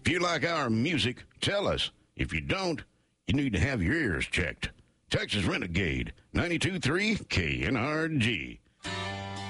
If you like our music, tell us. If you don't, you need to have your ears checked. Texas Renegade, 92.3 KNRG.